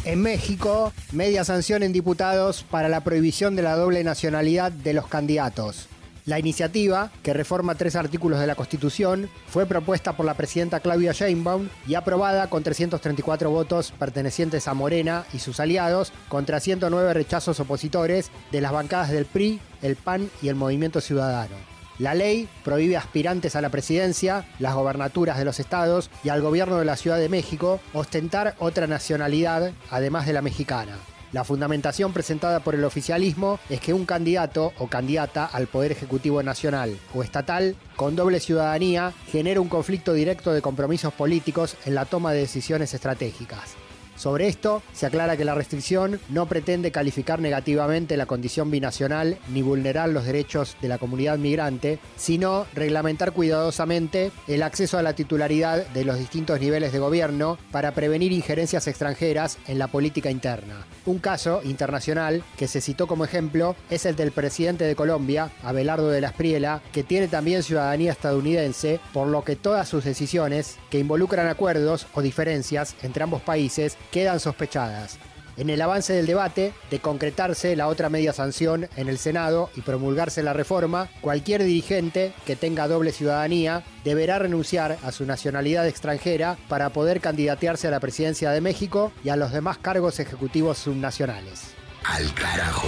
En México, media sanción en diputados para la prohibición de la doble nacionalidad de los candidatos. La iniciativa, que reforma 3 artículos de la Constitución, fue propuesta por la presidenta Claudia Sheinbaum y aprobada con 334 votos pertenecientes a Morena y sus aliados, contra 109 rechazos opositores de las bancadas del PRI, el PAN y el Movimiento Ciudadano. La ley prohíbe a aspirantes a la presidencia, las gobernaturas de los estados y al gobierno de la Ciudad de México ostentar otra nacionalidad, además de la mexicana. La fundamentación presentada por el oficialismo es que un candidato o candidata al Poder Ejecutivo Nacional o estatal con doble ciudadanía genera un conflicto directo de compromisos políticos en la toma de decisiones estratégicas. Sobre esto, se aclara que la restricción no pretende calificar negativamente la condición binacional ni vulnerar los derechos de la comunidad migrante, sino reglamentar cuidadosamente el acceso a la titularidad de los distintos niveles de gobierno para prevenir injerencias extranjeras en la política interna. Un caso internacional que se citó como ejemplo es el del presidente de Colombia, Abelardo de la Espriella, que tiene también ciudadanía estadounidense, por lo que todas sus decisiones que involucran acuerdos o diferencias entre ambos países quedan sospechadas. En el avance del debate, de concretarse la otra media sanción en el Senado y promulgarse la reforma, cualquier dirigente que tenga doble ciudadanía deberá renunciar a su nacionalidad extranjera para poder candidatearse a la presidencia de México y a los demás cargos ejecutivos subnacionales. Al carajo.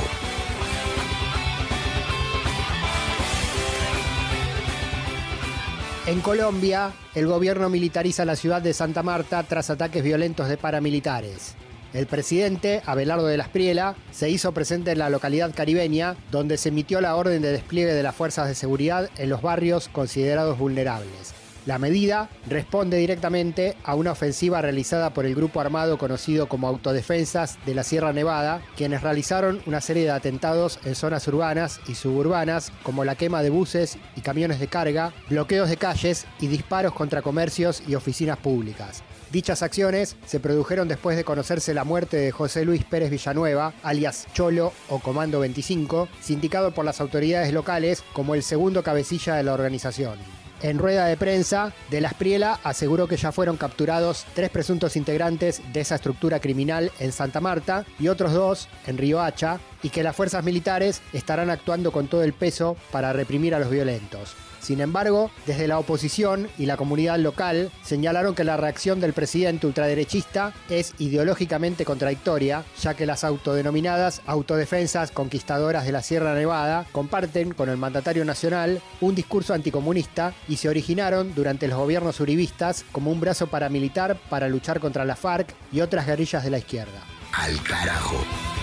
En Colombia, el gobierno militariza la ciudad de Santa Marta tras ataques violentos de paramilitares. El presidente, Abelardo de la Espriella, se hizo presente en la localidad caribeña, donde se emitió la orden de despliegue de las fuerzas de seguridad en los barrios considerados vulnerables. La medida responde directamente a una ofensiva realizada por el grupo armado conocido como Autodefensas de la Sierra Nevada, quienes realizaron una serie de atentados en zonas urbanas y suburbanas, como la quema de buses y camiones de carga, bloqueos de calles y disparos contra comercios y oficinas públicas. Dichas acciones se produjeron después de conocerse la muerte de José Luis Pérez Villanueva, alias Cholo o Comando 25, sindicado por las autoridades locales como el segundo cabecilla de la organización. En rueda de prensa, de la Espriella aseguró que ya fueron capturados 3 presuntos integrantes de esa estructura criminal en Santa Marta y otros 2 en Riohacha, y que las fuerzas militares estarán actuando con todo el peso para reprimir a los violentos. Sin embargo, desde la oposición y la comunidad local señalaron que la reacción del presidente ultraderechista es ideológicamente contradictoria, ya que las autodenominadas autodefensas conquistadoras de la Sierra Nevada comparten con el mandatario nacional un discurso anticomunista y se originaron durante los gobiernos uribistas como un brazo paramilitar para luchar contra la FARC y otras guerrillas de la izquierda. Al carajo.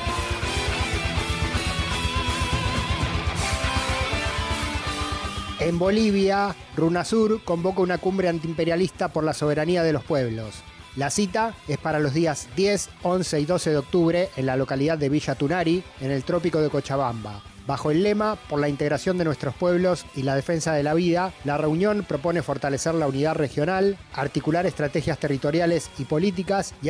En Bolivia, RUNASUR convoca una cumbre antiimperialista por la soberanía de los pueblos. La cita es para los días 10, 11 y 12 de octubre en la localidad de Villa Tunari, en el trópico de Cochabamba. Bajo el lema "Por la integración de nuestros pueblos y la defensa de la vida", la reunión propone fortalecer la unidad regional, articular estrategias territoriales y políticas y